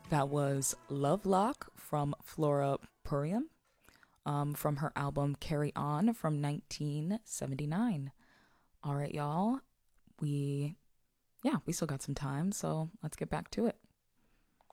That was Love Lock from Flora Purium, from her album Carry On from 1979. All right, y'all. We, yeah, we still got some time, so let's get back to it.